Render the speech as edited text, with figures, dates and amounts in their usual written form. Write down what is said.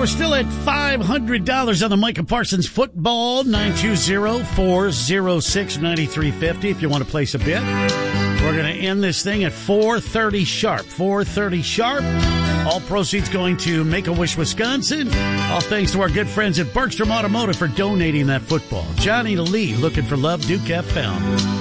we're still at $500 on the Micah Parsons football. 920-406-9350 if you want to place a bet. We're going to end this thing at 4:30 sharp. 4:30 sharp. All proceeds going to Make-A-Wish, Wisconsin. All thanks to our good friends at Bergstrom Automotive for donating that football. Johnny Lee, looking for love, Duke F. found.